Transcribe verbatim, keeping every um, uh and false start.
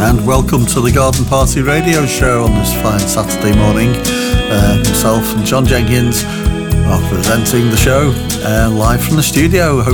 and welcome to the Garden Party Radio Show on this fine Saturday morning. Uh, myself and John Jenkins are presenting the show uh, live from the studio. Hope